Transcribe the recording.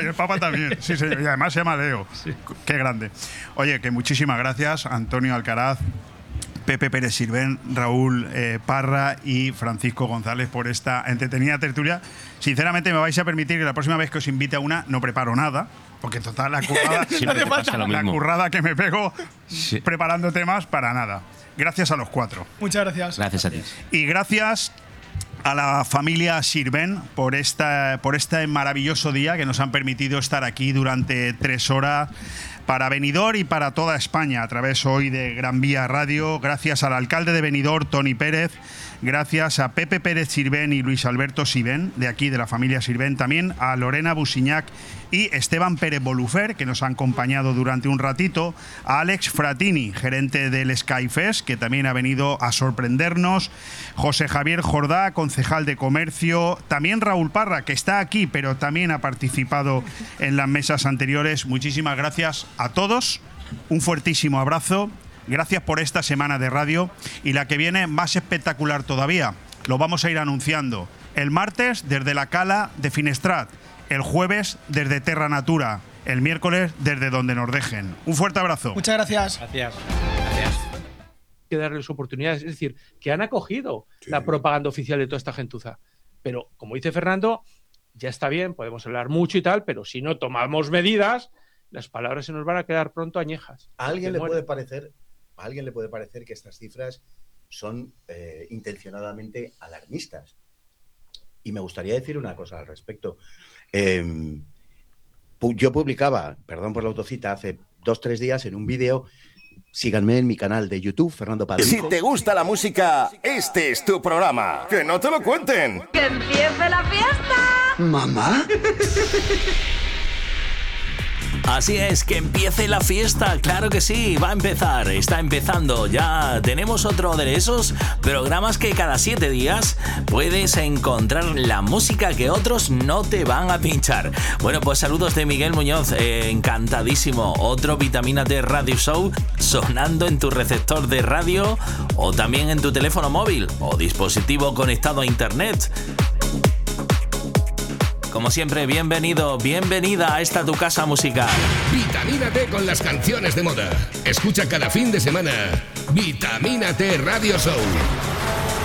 el Papa también. Sí, señor. Y además se llama Leo. Sí. Qué grande. Oye, que muchísimas gracias, Antonio Alcaraz, Pepe Pérez Sirvent, Raúl Parra y Francisco González por esta entretenida tertulia. Sinceramente, me vais a permitir que la próxima vez que os invite a una no preparo nada, porque total la currada que me pego preparando temas para nada. Gracias a los cuatro. Muchas gracias. Gracias a ti. Y gracias a la familia Sirvent por este maravilloso día que nos han permitido estar aquí durante 3 horas para Benidorm y para toda España a través hoy de Gran Vía Radio. Gracias al alcalde de Benidorm, Toni Pérez. Gracias a Pepe Pérez Sirvent y Luis Alberto Sirvent, de aquí, de la familia Sirvent. También a Lorena Busiñac y Esteban Pérez Bolufer, que nos han acompañado durante un ratito. A Alex Fratini, gerente del Skyfest, que también ha venido a sorprendernos. José Javier Jordá, concejal de Comercio. También Raúl Parra, que está aquí, pero también ha participado en las mesas anteriores. Muchísimas gracias a todos. Un fuertísimo abrazo. Gracias por esta semana de radio y la que viene más espectacular todavía. Lo vamos a ir anunciando. El martes desde la Cala de Finestrat, el jueves desde Terra Natura, el miércoles desde donde nos dejen. Un fuerte abrazo. Muchas gracias. Gracias. Hay que darles oportunidades, es decir, que han acogido la propaganda oficial de toda esta gentuza. Pero, como dice Fernando, ya está bien, podemos hablar mucho y tal, pero si no tomamos medidas, las palabras se nos van a quedar pronto añejas. A alguien le puede parecer que estas cifras son intencionadamente alarmistas. Y me gustaría decir una cosa al respecto. Yo publicaba, perdón por la autocita, hace 2-3 días en un vídeo. Síganme en mi canal de YouTube, Fernando Padrico. Si te gusta la música, este es tu programa. ¡Que no te lo cuenten! ¡Que empiece la fiesta! ¿Mamá? Así es, que empiece la fiesta, claro que sí, va a empezar, está empezando. Ya tenemos otro de esos programas que cada 7 días puedes encontrar la música que otros no te van a pinchar. Bueno, pues saludos de Miguel Muñoz, encantadísimo. Otro Vitamina T Radio Show sonando en tu receptor de radio o también en tu teléfono móvil o dispositivo conectado a internet. Como siempre, bienvenido, bienvenida a esta tu casa musical. Vitamina T con las canciones de moda. Escucha cada fin de semana Vitamina T Radio Show.